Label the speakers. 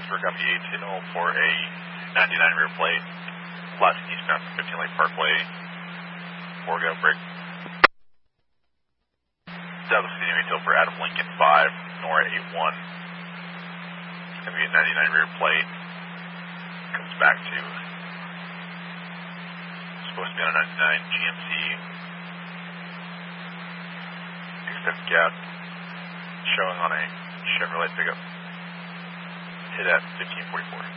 Speaker 1: Pittsburgh on the 8 signal for a 99 rear plate, last eastbound from 15 Lake Parkway, 4 go break. Dallas City Retail for Adam Lincoln 5, Nora 81. It's going to be a 99 rear plate. Comes back to, supposed to be on a 99 GMC. Extended gap showing on a Chevrolet pickup. Hit at 1544.